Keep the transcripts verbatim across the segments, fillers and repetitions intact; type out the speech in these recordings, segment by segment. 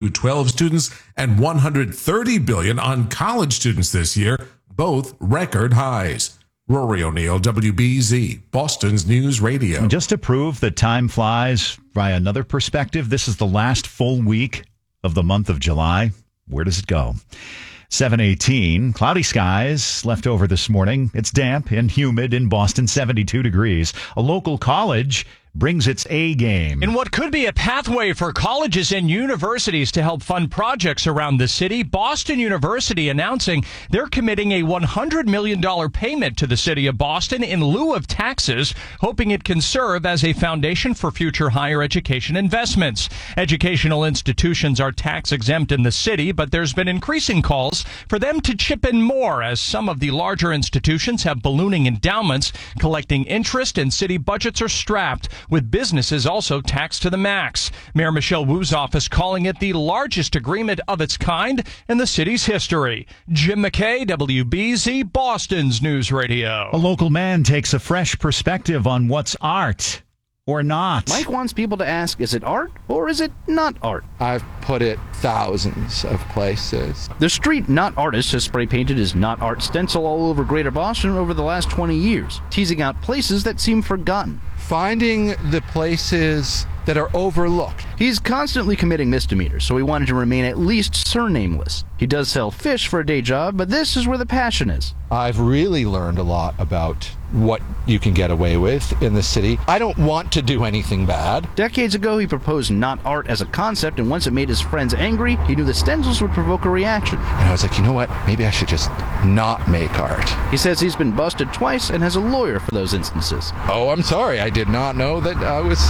Through twelve students and one hundred thirty billion dollars on college students this year, both record highs. Rory O'Neill, W B Z, Boston's News Radio. Just to prove that time flies by another perspective, this is the last full week of the month of July. Where does it go? seven eighteen, cloudy skies left over this morning. It's damp and humid in Boston, seventy-two degrees. A local college brings its A game. In what could be a pathway for colleges and universities to help fund projects around the city, Boston University announcing they're committing a one hundred million dollars payment to the city of Boston in lieu of taxes, hoping it can serve as a foundation for future higher education investments. Educational institutions are tax exempt in the city, but there's been increasing calls for them to chip in more as some of the larger institutions have ballooning endowments collecting interest and city budgets are strapped, with businesses also taxed to the max. Mayor Michelle Wu's office calling it the largest agreement of its kind in the city's history. Jim McKay, W B Z, Boston's News Radio. A local man takes a fresh perspective on what's art or not. Mike wants people to ask, is it art or is it not art? I've put it thousands of places. The street Not Artist has spray painted his Not Art stencil all over Greater Boston over the last twenty years, teasing out places that seem forgotten. Finding the places that are overlooked. He's constantly committing misdemeanors, so he wanted to remain at least surnameless. He does sell fish for a day job, but this is where the passion is. I've really learned a lot about what you can get away with in the city. I don't want to do anything bad. Decades ago, he proposed Not Art as a concept, and once it made his friends angry, he knew the stencils would provoke a reaction. And I was like, you know what? Maybe I should just not make art. He says he's been busted twice and has a lawyer for those instances. Oh, I'm sorry. I did not know that I was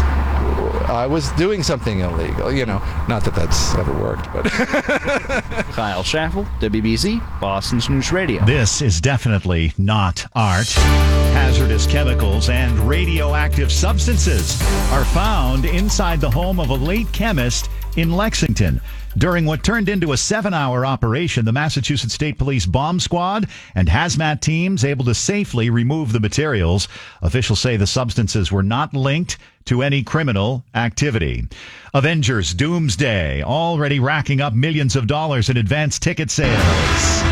I was doing something illegal. You know, not that that's ever worked, but... Kyle Schaffel, W B Z, Boston's News Radio. This is definitely not art. Hazardous chemicals and radioactive substances are found inside the home of a late chemist in Lexington. During what turned into a seven-hour operation, the Massachusetts State Police bomb squad and hazmat teams able to safely remove the materials. Officials say the substances were not linked to any criminal activity. Avengers Doomsday already racking up millions of dollars in advance ticket sales.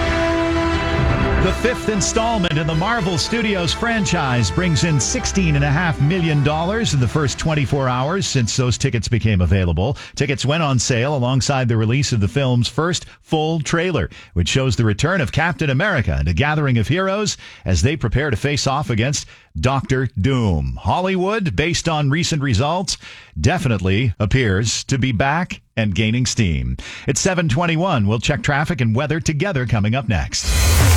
The fifth installment in the Marvel Studios franchise brings in sixteen point five million dollars in the first twenty-four hours since those tickets became available. Tickets went on sale alongside the release of the film's first full trailer, which shows the return of Captain America and a gathering of heroes as they prepare to face off against Doctor Doom. Hollywood, based on recent results, definitely appears to be back and gaining steam. It's seven twenty-one. We'll check traffic and weather together coming up next.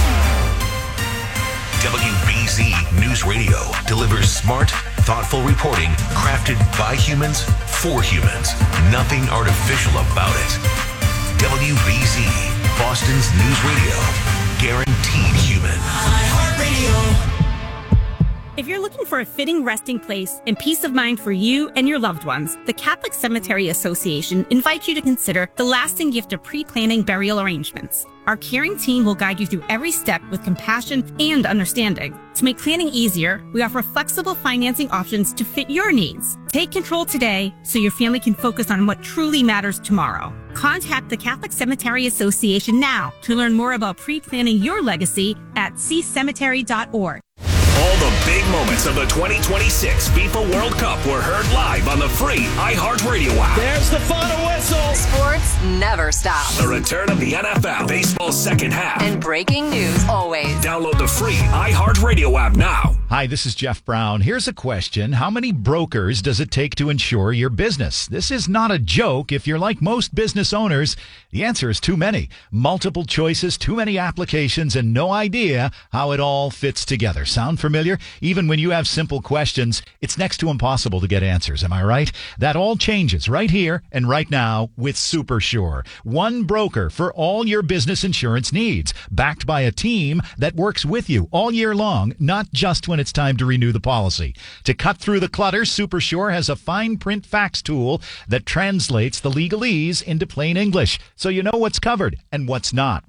W B Z News Radio delivers smart, thoughtful reporting crafted by humans for humans. Nothing artificial about it. W B Z, Boston's News Radio. Guaranteed human. iHeartRadio. If you're looking for a fitting resting place and peace of mind for you and your loved ones, the Catholic Cemetery Association invites you to consider the lasting gift of pre-planning burial arrangements. Our caring team will guide you through every step with compassion and understanding. To make planning easier, we offer flexible financing options to fit your needs. Take control today so your family can focus on what truly matters tomorrow. Contact the Catholic Cemetery Association now to learn more about pre-planning your legacy at c cemetery dot org. All the big moments of the twenty twenty-six FIFA World Cup were heard live on the free iHeartRadio app. There's the final whistle. Sports never stop. The return of the N F L, baseball second half. And breaking news always. Download the free iHeartRadio app now. Hi, this is Jeff Brown. Here's a question. How many brokers does it take to insure your business? This is not a joke. If you're like most business owners, the answer is too many. Multiple choices, too many applications, and no idea how it all fits together. Sound familiar? Even when you have simple questions, it's next to impossible to get answers. Am I right? That all changes right here and right now with SuperSure. One broker for all your business insurance needs, backed by a team that works with you all year long, not just when it's time to renew the policy. To cut through the clutter, SuperSure has a fine print fax tool that translates the legalese into plain English, so you know what's covered and what's not.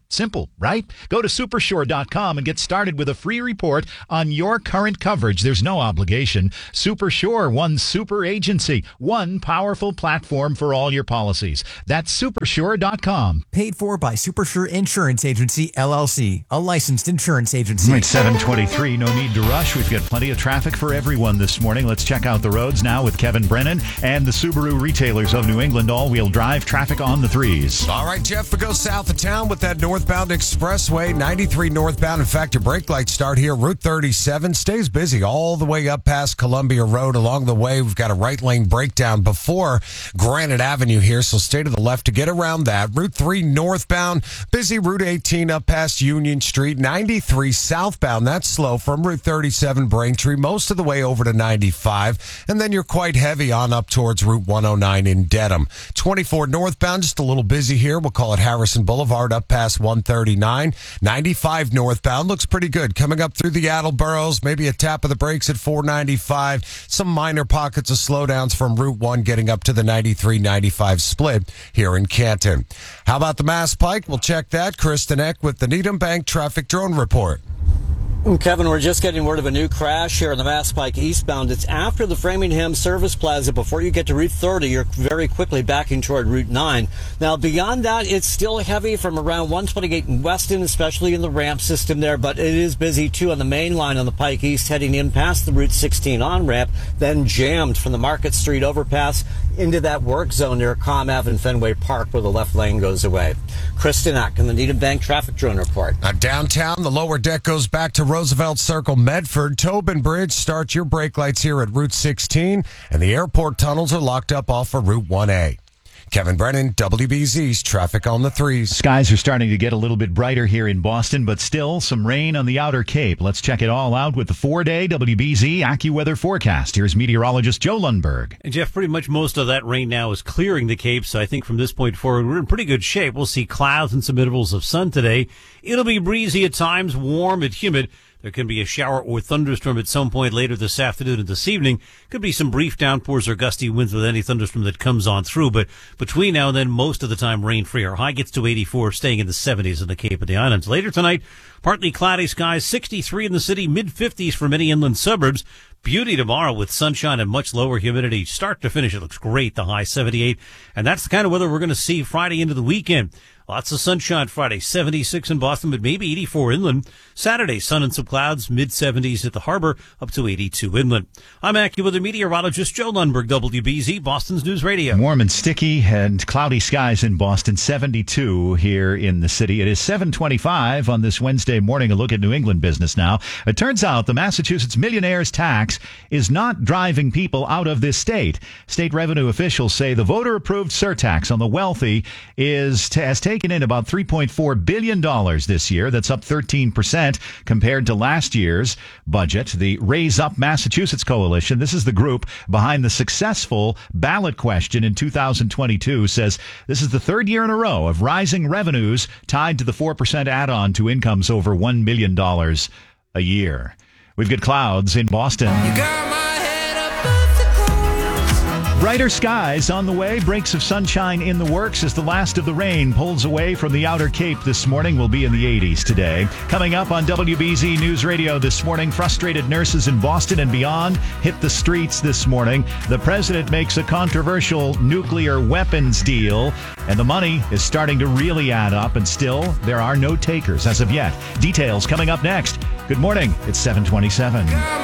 Simple, right? Go to supershore dot com and get started with a free report on your current coverage. There's no obligation. Supershore, one super agency, one powerful platform for all your policies. That's supershore dot com. Paid for by Supershore Insurance Agency, L L C, a licensed insurance agency. It's seven twenty-three. No need to rush. We've got plenty of traffic for everyone this morning. Let's check out the roads now with Kevin Brennan and the Subaru retailers of New England. All-wheel drive traffic on the threes. All right, Jeff, we go south of town with that northbound expressway, ninety-three northbound. In fact, your brake lights start here. Route thirty-seven stays busy all the way up past Columbia Road. Along the way, we've got a right lane breakdown before Granite Avenue here, so stay to the left to get around that. Route three northbound, busy. Route eighteen up past Union Street. ninety-three southbound, that's slow from Route thirty-seven Braintree, most of the way over to ninety-five, and then you're quite heavy on up towards Route one oh nine in Dedham. twenty-four northbound, just a little busy here. We'll call it Harrison Boulevard up past one thirty-nine. ninety-five northbound looks pretty good. Coming up through the Attleboroughs, maybe a tap of the brakes at four ninety-five. Some minor pockets of slowdowns from Route one getting up to the ninety-three ninety-five split here in Canton. How about the Mass Pike? We'll check that. Kristen Eck with the Needham Bank Traffic Drone Report. Kevin, we're just getting word of a new crash here on the Mass Pike eastbound. It's after the Framingham Service Plaza. Before you get to Route thirty, you're very quickly backing toward Route nine. Now, beyond that, it's still heavy from around one twenty-eight in Weston, especially in the ramp system there, but it is busy, too, on the main line on the Pike East, heading in past the Route sixteen on-ramp, then jammed from the Market Street overpass into that work zone near Comm Ave and Fenway Park, where the left lane goes away. Kristen Ack in the Needham Bank Traffic Drone Report. Now, downtown, the lower deck goes back to Roosevelt Circle, Medford. Tobin Bridge, start your brake lights here at Route sixteen, and the airport tunnels are locked up off of Route one A. Kevin Brennan, W B Z's Traffic on the Threes. Skies are starting to get a little bit brighter here in Boston, but still some rain on the outer Cape. Let's check it all out with the four-day W B Z AccuWeather forecast. Here's meteorologist Joe Lundberg. And Jeff, pretty much most of that rain now is clearing the Cape, so I think from this point forward, we're in pretty good shape. We'll see clouds and some intervals of sun today. It'll be breezy at times, warm and humid. There can be a shower or thunderstorm at some point later this afternoon and this evening. Could be some brief downpours or gusty winds with any thunderstorm that comes on through. But between now and then, most of the time rain-free. Our high gets to eighty-four, staying in the seventies in the Cape and the Islands. Later tonight, partly cloudy skies, sixty-three in the city, mid-fifties for many inland suburbs. Beauty tomorrow with sunshine and much lower humidity. Start to finish, it looks great, the high seventy-eight. And that's the kind of weather we're going to see Friday into the weekend. Lots of sunshine Friday, seventy-six in Boston, but maybe eighty-four inland. Saturday, sun and some clouds, mid-seventies at the harbor, up to eighty-two inland. I'm AccuWeather meteorologist Joe Lundberg, W B Z, Boston's News Radio. Warm and sticky and cloudy skies in Boston, seventy-two here in the city. It is seven twenty-five on this Wednesday morning. A look at New England business now. It turns out the Massachusetts millionaire's tax is not driving people out of this state. State revenue officials say the voter-approved surtax on the wealthy is t- has taken in about three point four billion dollars this year. That's up thirteen percent compared to last year's budget. The Raise Up Massachusetts Coalition, this is the group behind the successful ballot question in two thousand twenty-two, says this is the third year in a row of rising revenues tied to the four percent add-on to incomes over one million dollars a year. We've got clouds in Boston. You got my head above the clouds. Brighter skies on the way. Breaks of sunshine in the works as the last of the rain pulls away from the outer Cape this morning. We'll be in the eighties today. Coming up on W B Z News Radio this morning, frustrated nurses in Boston and beyond hit the streets this morning. The president makes a controversial nuclear weapons deal, and the money is starting to really add up, and still there are no takers as of yet. Details coming up next. Good morning. It's seven twenty-seven.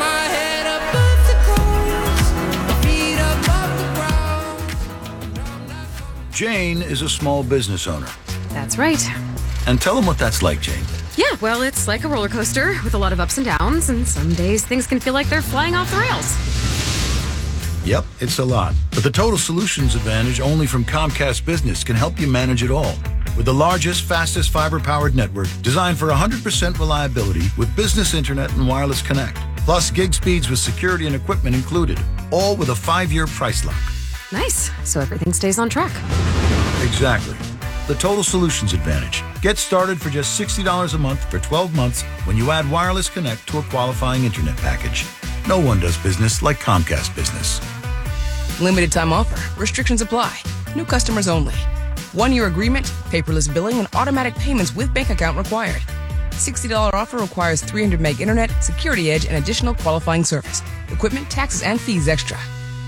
Jane is a small business owner. That's right. And tell them what that's like, Jane. Yeah, well, it's like a roller coaster with a lot of ups and downs, and some days things can feel like they're flying off the rails. Yep, it's a lot. But the Total Solutions Advantage only from Comcast Business can help you manage it all. With the largest, fastest fiber-powered network designed for one hundred percent reliability with business internet and wireless connect. Plus gig speeds with security and equipment included. All with a five-year price lock. Nice. So everything stays on track. Exactly. The Total Solutions Advantage. Get started for just sixty dollars a month for twelve months when you add wireless connect to a qualifying internet package. No one does business like Comcast Business. Limited time offer. Restrictions apply. New customers only. One-year agreement, paperless billing, and automatic payments with bank account required. sixty dollars offer requires three hundred meg internet, security edge, and additional qualifying service. Equipment, taxes, and fees extra.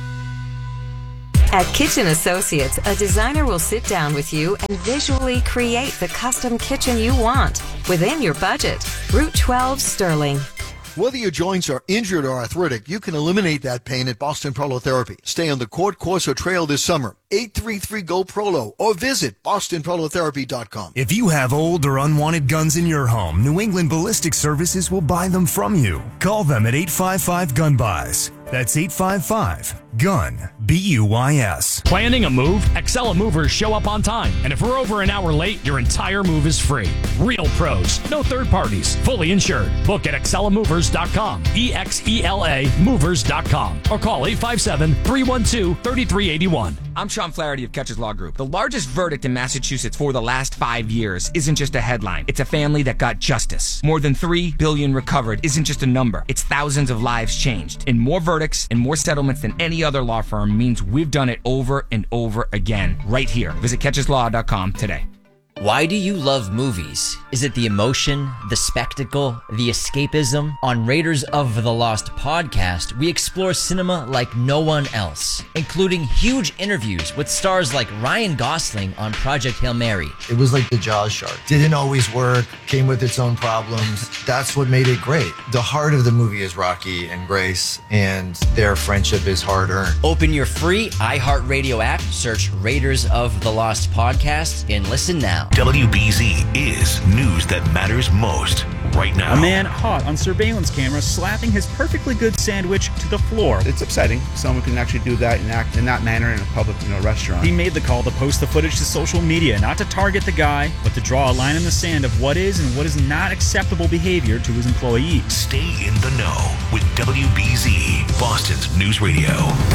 At Kitchen Associates, a designer will sit down with you and visually create the custom kitchen you want within your budget. Route twelve, Sterling. Whether your joints are injured or arthritic, you can eliminate that pain at Boston Prolotherapy. Stay on the court course or trail this summer. eight three three, G O, Prolo or visit boston prolotherapy dot com. If you have old or unwanted guns in your home, New England Ballistic Services will buy them from you. Call them at eight five five, gun buys. That's eight five five, gun, B U Y S. Planning a move? Excella Movers show up on time. And if we're over an hour late, your entire move is free. Real pros, no third parties, fully insured. Book at excella movers dot com, E X E L A movers dot com. Or call eight five seven, three one two, three three eight one. I'm Sean Flaherty of Catcher's Law Group. The largest verdict in Massachusetts for the last five years isn't just a headline. It's a family that got justice. More than three billion dollars recovered isn't just a number. It's thousands of lives changed. And more verdicts and more settlements than any other law firm means we've done it over and over again right here. Visit catchers law dot com today. Why do you love movies? Is it the emotion, the spectacle, the escapism? On Raiders of the Lost podcast, we explore cinema like no one else, including huge interviews with stars like Ryan Gosling on Project Hail Mary. It was like the Jaws shark. Didn't always work, came with its own problems. That's what made it great. The heart of the movie is Rocky and Grace, and their friendship is hard-earned. Open your free iHeartRadio app, search Raiders of the Lost podcast, and listen now. W B Z is news that matters most right now. A man caught on surveillance camera slapping his perfectly good sandwich to the floor. It's upsetting. Someone can actually do that and act in that manner in a public, you know, restaurant. He made the call to post the footage to social media, not to target the guy, but to draw a line in the sand of what is and what is not acceptable behavior to his employees. Stay in the know with W B Z, Boston's News Radio.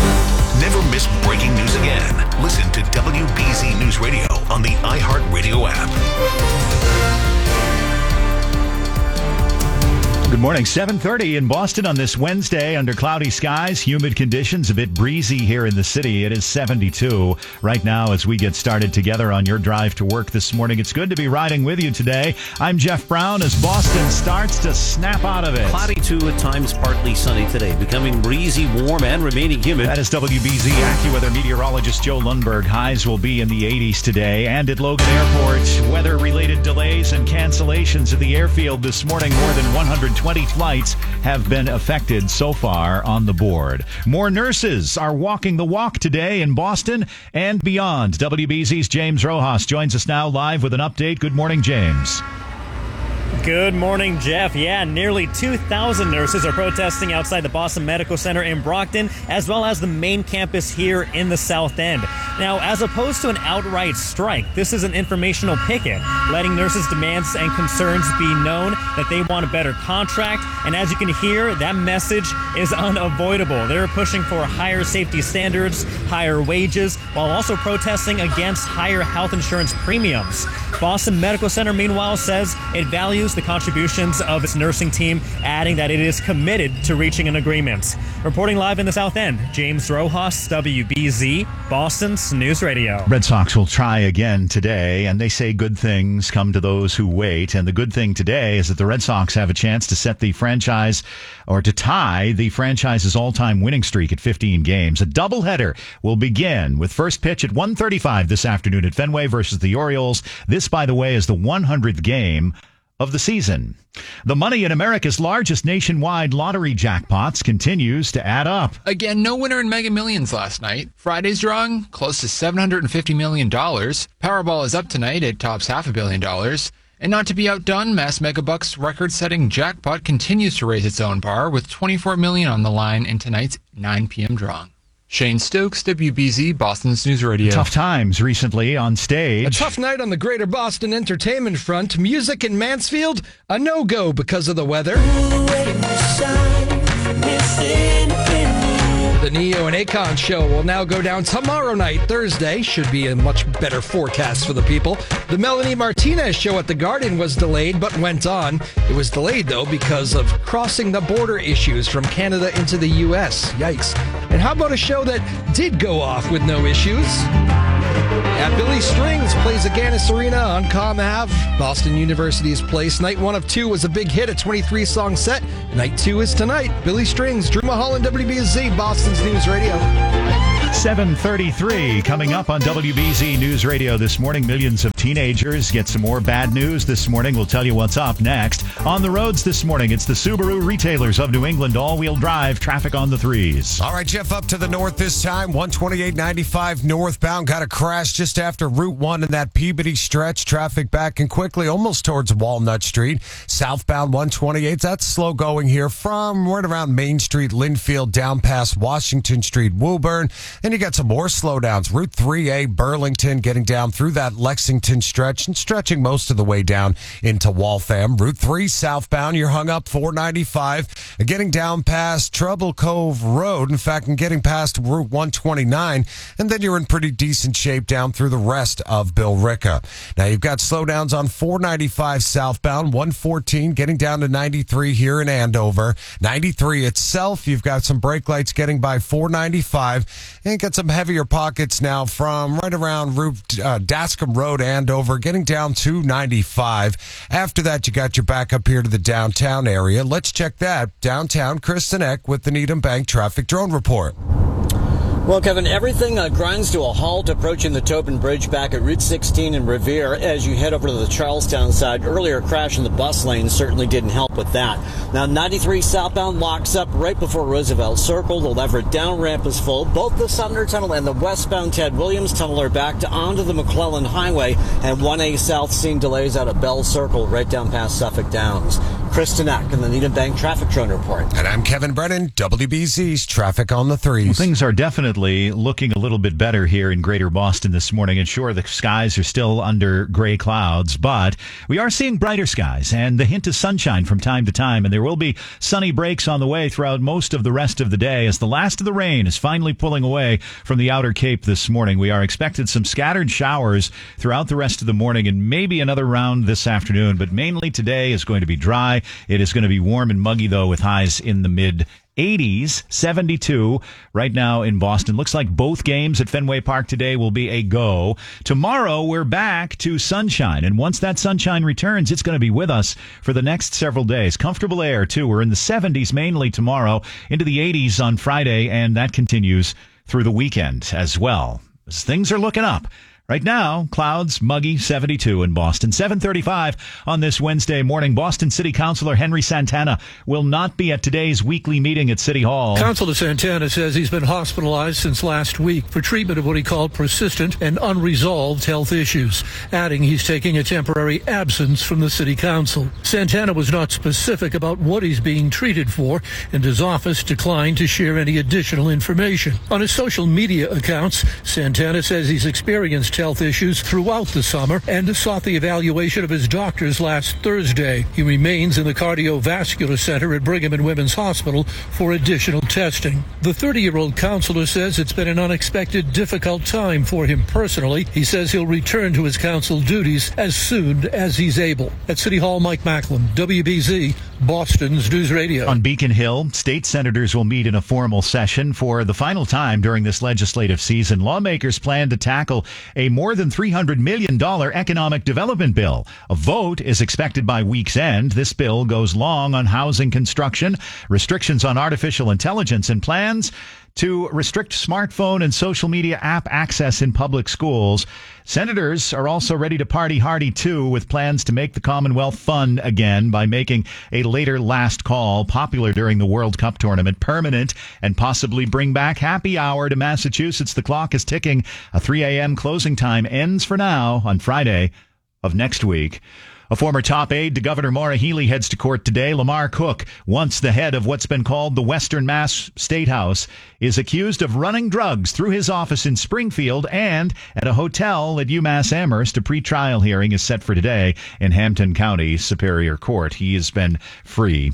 Never miss breaking news again. Listen to W B Z News Radio on the iHeartRadio app. Good morning, seven thirty in Boston on this Wednesday under cloudy skies, humid conditions, a bit breezy here in the city. It is seventy-two right now as we get started together on your drive to work this morning. It's good to be riding with you today. I'm Jeff Brown as Boston starts to snap out of it. Cloudy too, at times partly sunny today, becoming breezy, warm, and remaining humid. That is W B Z AccuWeather meteorologist Joe Lundberg. Highs will be in the eighties today. And at Logan Airport, weather-related delays and cancellations at the airfield this morning. More than one hundred twenty flights have been affected so far on the board. More nurses are walking the walk today in Boston and beyond. W B Z's James Rojas joins us now live with an update. Good morning, James. Good morning, Jeff. Yeah, nearly two thousand nurses are protesting outside the Boston Medical Center in Brockton, as well as the main campus here in the South End. Now, as opposed to an outright strike, this is an informational picket, letting nurses' demands and concerns be known that they want a better contract. And as you can hear, that message is unavoidable. They're pushing for higher safety standards, higher wages, while also protesting against higher health insurance premiums. Boston Medical Center, meanwhile, says it values the contributions of its nursing team, adding that it is committed to reaching an agreement. Reporting live in the South End, James Rojas, W B Z, Boston's News Radio. Red Sox will try again today, and they say good things come to those who wait. And the good thing today is that the Red Sox have a chance to set the franchise, or to tie the franchise's all-time winning streak at fifteen games. A doubleheader will begin with first pitch at one thirty-five this afternoon at Fenway versus the Orioles. This, by the way, is the one hundredth game of the season. The money in America's largest nationwide lottery jackpots continues to add up. Again, no winner in Mega Millions last night. Friday's drawing, close to seven hundred fifty million dollars. Powerball is up tonight. It tops half a billion dollars. And not to be outdone, Mass Megabucks record-setting jackpot continues to raise its own bar with twenty-four million dollars on the line in tonight's nine p.m. drawing. Shane Stokes, W B Z, Boston's News Radio. Tough times recently on stage. A tough night on the Greater Boston entertainment front. Music in Mansfield, a no-go because of the weather. The Neo and Akon show will now go down tomorrow night, Thursday. Should be a much better forecast for the people. The Melanie Martinez show at the Garden was delayed, but went on. It was delayed, though, because of crossing the border issues from Canada into the U S. Yikes. And how about a show that did go off with no issues? At Billy Strings plays Agganis Arena on Comm Ave, Boston University's place. Night one of two was a big hit, a twenty-three song set. Night two is tonight. Billy Strings, Drew Mulholland, W B Z, Boston's News Radio. seven thirty-three coming up on W B Z News Radio this morning. Millions of teenagers get some more bad news this morning. We'll tell you what's up next. On the roads this morning, it's the Subaru retailers of New England all-wheel drive traffic on the threes. All right, Jeff, up to the north this time. one twenty-eight ninety-five northbound. Got a crash just after Route one in that Peabody stretch. Traffic backing quickly almost towards Walnut Street. Southbound one twenty-eight. That's slow going here from right around Main Street, Linfield, down past Washington Street, Woburn. And you got some more slowdowns. Route three A, Burlington, getting down through that Lexington stretch and stretching most of the way down into Waltham. Route three southbound, you're hung up four ninety-five, getting down past Trouble Cove Road. In fact, and getting past Route one twenty-nine, and then you're in pretty decent shape down through the rest of Billerica. Now you've got slowdowns on four ninety-five southbound, one fourteen, getting down to ninety-three here in Andover. ninety-three itself, you've got some brake lights getting by four ninety-five, and got some heavier pockets now from right around Route uh, Dascom Road, Andover, getting down to ninety-five. After that, you got your back up here to the downtown area. Let's check that. Downtown, Kristen Eck with the Needham Bank Traffic Drone Report. Well, Kevin, everything uh, grinds to a halt approaching the Tobin Bridge back at Route sixteen in Revere as you head over to the Charlestown side. Earlier crash in the bus lane certainly didn't help with that. Now, ninety-three southbound locks up right before Roosevelt Circle. The Leverett down ramp is full. Both the Sumner Tunnel and the westbound Ted Williams Tunnel are backed onto the McClellan Highway, and one A South seeing delays out of Bell Circle right down past Suffolk Downs. Kristen Eck in the Needham Bank Traffic Drone Report. And I'm Kevin Brennan, W B Z's Traffic on the Threes. Well, things are definitely looking a little bit better here in Greater Boston this morning. And sure, the skies are still under gray clouds, but we are seeing brighter skies and the hint of sunshine from time to time. And there will be sunny breaks on the way throughout most of the rest of the day as the last of the rain is finally pulling away from the outer Cape this morning. We are expected some scattered showers throughout the rest of the morning and maybe another round this afternoon, but mainly today is going to be dry. It is going to be warm and muggy, though, with highs in the mid eighties, seventy-two right now in Boston. Looks like both games at Fenway Park today will be a go. Tomorrow, we're back to sunshine. And once that sunshine returns, it's going to be with us for the next several days. Comfortable air, too. We're in the seventies mainly tomorrow, into the eighties on Friday, and that continues through the weekend as well. Things are looking up. Right now, clouds, muggy, seventy-two in Boston. seven thirty-five on this Wednesday morning. Boston City Councilor Henry Santana will not be at today's weekly meeting at City Hall. Councilor Santana says he's been hospitalized since last week for treatment of what he called persistent and unresolved health issues, adding he's taking a temporary absence from the City Council. Santana was not specific about what he's being treated for, and his office declined to share any additional information. On his social media accounts, Santana says he's experienced health issues throughout the summer and sought the evaluation of his doctors last Thursday. He remains in the cardiovascular center at Brigham and Women's Hospital for additional testing. The thirty-year-old councilor says it's been an unexpected, difficult time for him personally. He says he'll return to his council duties as soon as he's able. At City Hall, Mike Macklin, W B Z, Boston's News Radio. On Beacon Hill, state senators will meet in a formal session for the final time during this legislative season. Lawmakers plan to tackle a more than three hundred million dollars economic development bill. A vote is expected by week's end. This bill goes long on housing construction, restrictions on artificial intelligence, and plans to restrict smartphone and social media app access in public schools. Senators are also ready to party hardy, too, with plans to make the Commonwealth fun again by making a later last call, popular during the World Cup tournament, permanent, and possibly bring back happy hour to Massachusetts. The clock is ticking. A three a.m. closing time ends for now on Friday of next week. A former top aide to Governor Maura Healey heads to court today. Lamar Cook, once the head of what's been called the Western Mass State House, is accused of running drugs through his office in Springfield and at a hotel at UMass Amherst. A pretrial hearing is set for today in Hampton County Superior Court. He has been free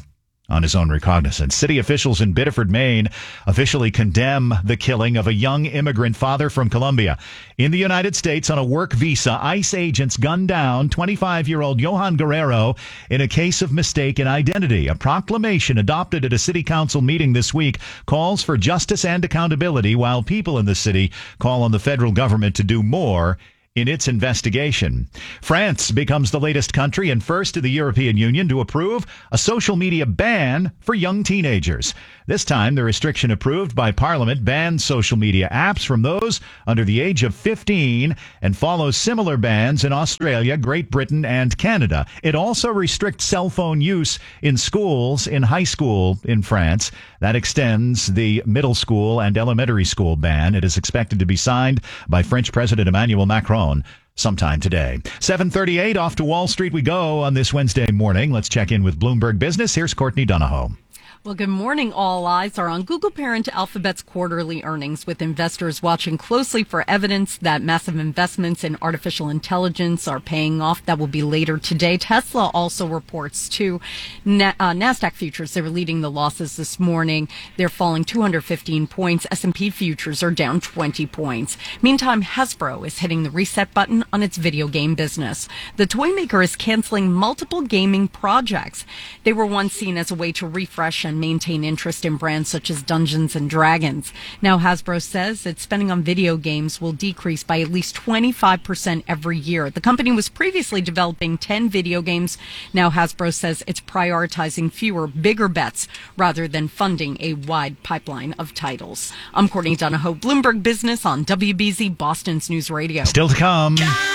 on his own recognizance. City officials in Biddeford, Maine, officially condemn the killing of a young immigrant father from Colombia. In the United States, on a work visa, ICE agents gunned down twenty-five-year-old Johan Guerrero in a case of mistaken identity. A proclamation adopted at a city council meeting this week calls for justice and accountability, while people in the city call on the federal government to do more in its investigation. France becomes the latest country and first of the European Union to approve a social media ban for young teenagers. This time, the restriction approved by Parliament bans social media apps from those under the age of fifteen and follows similar bans in Australia, Great Britain, and Canada. It also restricts cell phone use in schools in high school in France. That extends the middle school and elementary school ban. It is expected to be signed by French President Emmanuel Macron sometime today. seven thirty-eight, off to Wall Street we go on this Wednesday morning. Let's check in with Bloomberg Business. Here's Courtney Donahoe. Well, good morning. All eyes are on Google parent Alphabet's quarterly earnings, with investors watching closely for evidence that massive investments in artificial intelligence are paying off. That will be later today. Tesla also reports too. Na- uh, NASDAQ futures, they were leading the losses this morning. They're falling two hundred fifteen points. S and P futures are down twenty points. Meantime, Hasbro is hitting the reset button on its video game business. The toy maker is canceling multiple gaming projects. They were once seen as a way to refresh and maintain interest in brands such as Dungeons and Dragons. Now, Hasbro says its spending on video games will decrease by at least twenty-five percent every year. The company was previously developing ten video games. Now, Hasbro says it's prioritizing fewer, bigger bets rather than funding a wide pipeline of titles. I'm Courtney Donahoe, Bloomberg Business on W B Z Boston's News Radio. Still to come.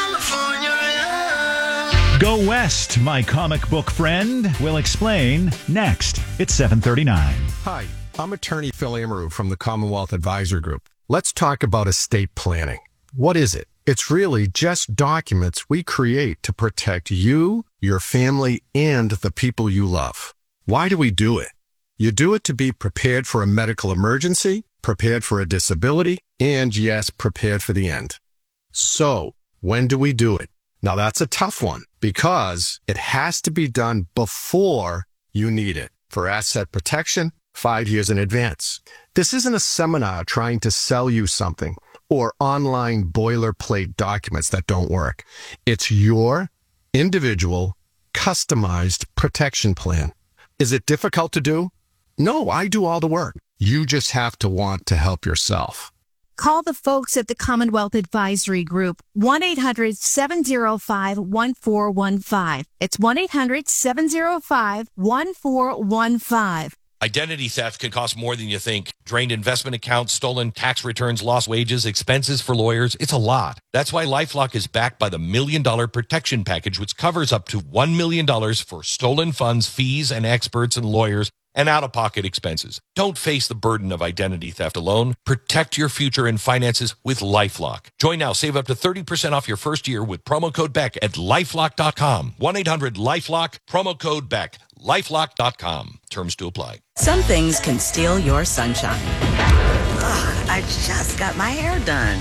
Go West, my comic book friend, will explain next. It's seven thirty-nine. Hi, I'm attorney Phil Amaru from the Commonwealth Advisory Group. Let's talk about estate planning. What is it? It's really just documents we create to protect you, your family, and the people you love. Why do we do it? You do it to be prepared for a medical emergency, prepared for a disability, and yes, prepared for the end. So, when do we do it? Now that's a tough one because it has to be done before you need it. For asset protection, five years in advance. This isn't a seminar trying to sell you something or online boilerplate documents that don't work. It's your individual, customized protection plan. Is it difficult to do? No, I do all the work. You just have to want to help yourself. Call the folks at the Commonwealth Advisory Group, one eight hundred seven oh five one four one five. It's one eight hundred seven oh five one four one five. Identity theft can cost more than you think. Drained investment accounts, stolen tax returns, lost wages, expenses for lawyers. It's a lot. That's why LifeLock is backed by the Million Dollar Protection Package, which covers up to one million dollars for stolen funds, fees, and experts and lawyers, and out-of-pocket expenses. Don't face the burden of identity theft alone. Protect your future and finances with LifeLock. Join now. Save up to thirty percent off your first year with promo code Beck at lifelock dot com. one eight hundred LifeLock, promo code Beck. lifelock dot com. Terms to apply. Some things can steal your sunshine. Ugh, I just got my hair done.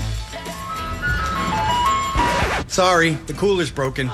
Sorry, the cooler's broken.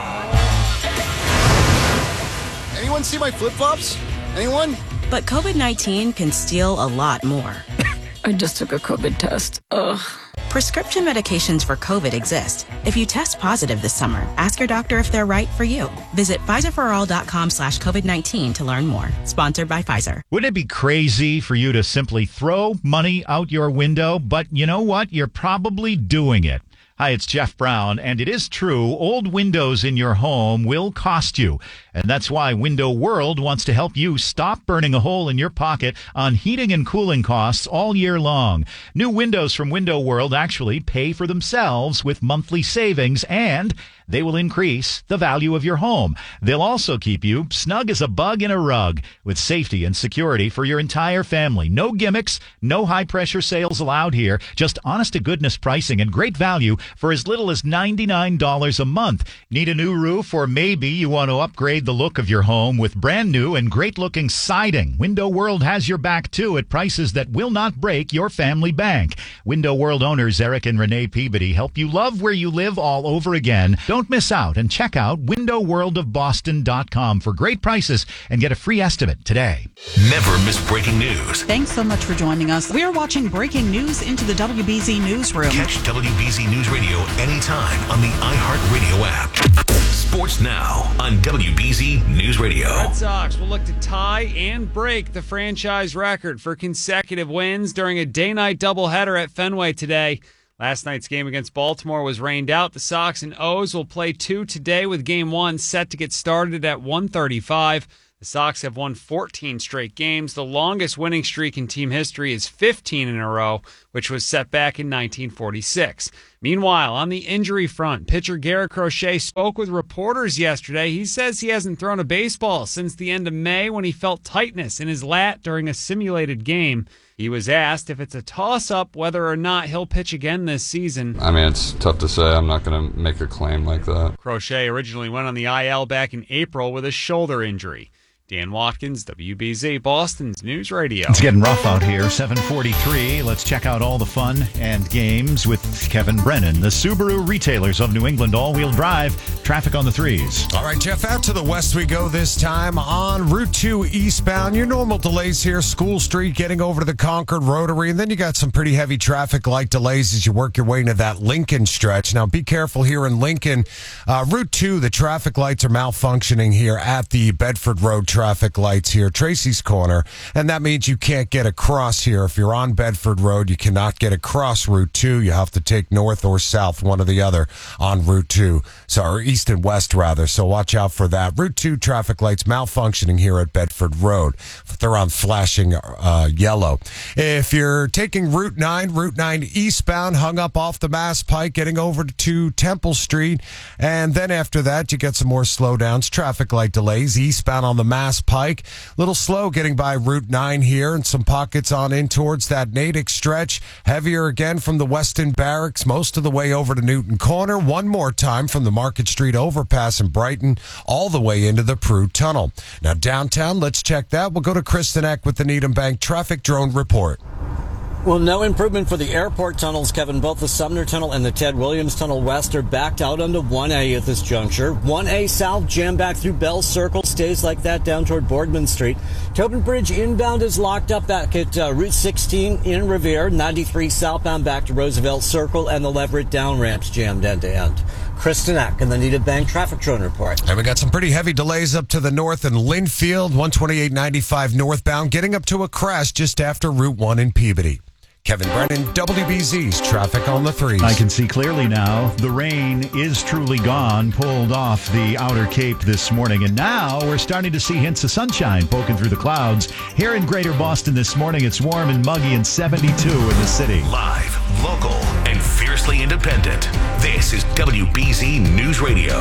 Anyone see my flip-flops? Anyone? But COVID nineteen can steal a lot more. I just took a COVID test. Ugh. Prescription medications for COVID exist. If you test positive this summer, ask your doctor if they're right for you. Visit Pfizer for all dot com slash COVID nineteen to learn more. Sponsored by Pfizer. Wouldn't it be crazy for you to simply throw money out your window? But you know what? You're probably doing it. Hi, it's Jeff Brown, and it is true, old windows in your home will cost you. And that's why Window World wants to help you stop burning a hole in your pocket on heating and cooling costs all year long. New windows from Window World actually pay for themselves with monthly savings, and they will increase the value of your home. They'll also keep you snug as a bug in a rug with safety and security for your entire family. No gimmicks, no high-pressure sales allowed here, just honest-to-goodness pricing and great value for as little as ninety-nine dollars a month. Need a new roof, or maybe you want to upgrade the look of your home with brand new and great-looking siding? Window World has your back, too, at prices that will not break your family bank. Window World owners Eric and Renee Peabody help you love where you live all over again. Don't miss out and check out window world of boston dot com for great prices and get a free estimate today. Never miss breaking news. Thanks so much for joining us. We are watching breaking news into the W B Z Newsroom. Catch W B Z News Radio anytime on the iHeartRadio app. Sports Now on W B Z News Radio. Red Sox will look to tie and break the franchise record for consecutive wins during a day-night doubleheader at Fenway today. Last night's game against Baltimore was rained out. The Sox and O's will play two today with game one set to get started at one thirty-five. The Sox have won fourteen straight games. The longest winning streak in team history is fifteen in a row, which was set back in nineteen forty-six. Meanwhile, on the injury front, pitcher Garrett Crochet spoke with reporters yesterday. He says he hasn't thrown a baseball since the end of May when he felt tightness in his lat during a simulated game. He was asked if it's a toss-up whether or not he'll pitch again this season. I mean, it's tough to say. I'm not going to make a claim like that. Crochet originally went on the I L back in April with a shoulder injury. Dan Watkins, W B Z, Boston's News Radio. It's getting rough out here. seven forty-three. Let's check out all the fun and games with Kevin Brennan. The Subaru retailers of New England all-wheel drive. Traffic on the threes. All right, Jeff, out to the west we go this time on Route two eastbound. Your normal delays here, School Street getting over to the Concord Rotary, and then you got some pretty heavy traffic light delays as you work your way into that Lincoln stretch. Now, be careful here in Lincoln. Uh, Route two, the traffic lights are malfunctioning here at the Bedford Road traffic lights here, Tracy's Corner, and that means you can't get across here. If you're on Bedford Road, you cannot get across Route two. You have to take north or south, one or the other, on Route two. So, or east and west, rather. So watch out for that. Route two traffic lights malfunctioning here at Bedford Road. They're on flashing uh, yellow. If you're taking Route nine, Route nine eastbound, hung up off the Mass Pike, getting over to Temple Street, and then after that, you get some more slowdowns, traffic light delays, eastbound on the Mass Pike. Little slow getting by Route nine here, and some pockets on in towards that Natick stretch. Heavier again from the Weston Barracks, most of the way over to Newton Corner. One more time from the Market Street overpass in Brighton, all the way into the Prue Tunnel. Now downtown, let's check that. We'll go to Kristen Eck with the Needham Bank Traffic Drone Report. Well, no improvement for the airport tunnels, Kevin. Both the Sumner Tunnel and the Ted Williams Tunnel West are backed out onto one A at this juncture. one A South jammed back through Bell Circle, stays like that down toward Boardman Street. Tobin Bridge inbound is locked up back at uh, Route sixteen in Revere. ninety-three southbound back to Roosevelt Circle, and the Leverett down ramps jammed end to end. Kristen Eck in the Needham Bank Traffic Drone Report. And we got some pretty heavy delays up to the north in Linfield, one twenty-eight ninety-five northbound, getting up to a crash just after Route one in Peabody. Kevin Brennan, W B Z's Traffic on the Threes. I can see clearly now. The rain is truly gone, pulled off the outer Cape this morning, and now we're starting to see hints of sunshine poking through the clouds. Here in Greater Boston this morning, it's warm and muggy and seventy-two in the city. Live, local, and fiercely independent. This is W B Z News Radio.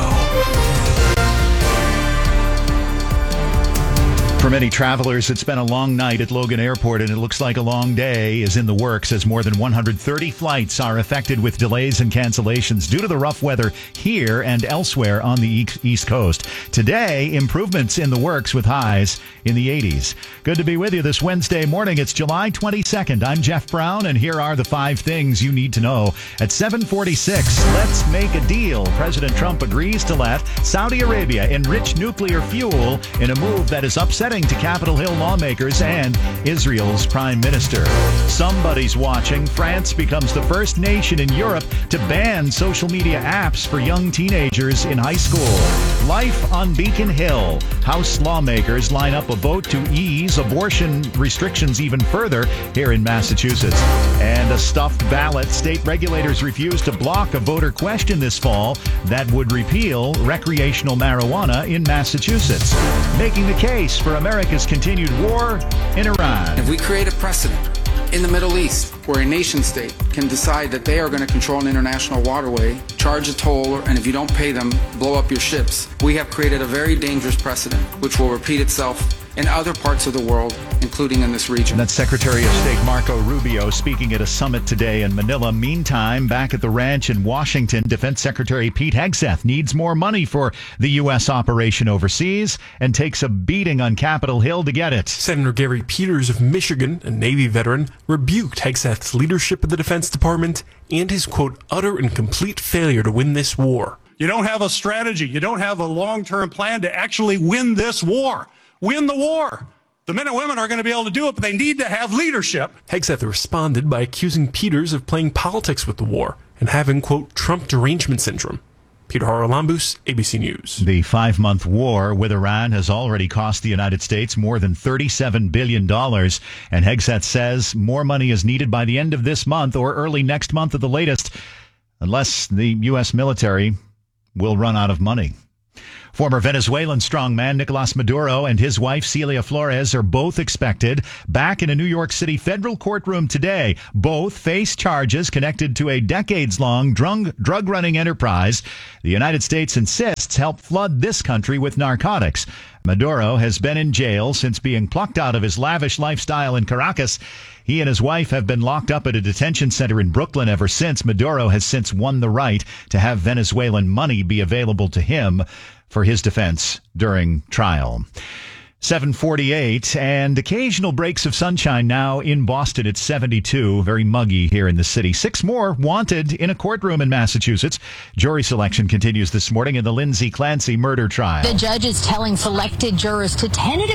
For many travelers, it's been a long night at Logan Airport, and it looks like a long day is in the works as more than one hundred thirty flights are affected with delays and cancellations due to the rough weather here and elsewhere on the East Coast. Today, improvements in the works with highs in the eighties. Good to be with you this Wednesday morning. It's July twenty-second. I'm Jeff Brown, and here are the five things you need to know. At seven forty-six, let's make a deal. President Trump agrees to let Saudi Arabia enrich nuclear fuel in a move that is upsetting to Capitol Hill lawmakers and Israel's prime minister. Somebody's watching. France becomes the first nation in Europe to ban social media apps for young teenagers in high school. Life on Beacon Hill. House lawmakers line up a vote to ease abortion restrictions even further here in Massachusetts. And a stuffed ballot. State regulators refuse to block a voter question this fall that would repeal recreational marijuana in Massachusetts, making the case for America's continued war in Iran. If we create a precedent in the Middle East where a nation state can decide that they are going to control an international waterway, charge a toll, and if you don't pay them, blow up your ships, we have created a very dangerous precedent which will repeat itself in other parts of the world, including in this region. That's Secretary of State Marco Rubio speaking at a summit today in Manila. Meantime, back at the ranch in Washington, Defense Secretary Pete Hegseth needs more money for the U S operation overseas and takes a beating on Capitol Hill to get it. Senator Gary Peters of Michigan, a Navy veteran, rebuked Hegseth's leadership of the Defense Department and his, quote, utter and complete failure to win this war. You don't have a strategy. You don't have a long-term plan to actually win this war. Win the war. The men and women are going to be able to do it, but they need to have leadership. Hegseth responded by accusing Peters of playing politics with the war and having, quote, Trump derangement syndrome. Peter Haralambous, A B C News. The five-month war with Iran has already cost the United States more than thirty-seven billion dollars, and Hegseth says more money is needed by the end of this month or early next month at the latest, unless the U S military will run out of money. Former Venezuelan strongman Nicolas Maduro and his wife Celia Flores are both expected back in a New York City federal courtroom today. Both face charges connected to a decades-long drug, drug-running enterprise the United States insists helped flood this country with narcotics. Maduro has been in jail since being plucked out of his lavish lifestyle in Caracas. He and his wife have been locked up at a detention center in Brooklyn ever since. Maduro has since won the right to have Venezuelan money be available to him for his defense during trial. seven forty-eight, and occasional breaks of sunshine now in Boston. It's seventy-two, very muggy here in the city. Six more wanted in a courtroom in Massachusetts. Jury selection continues this morning in the Lindsay Clancy murder trial. The judge is telling selected jurors to tentatively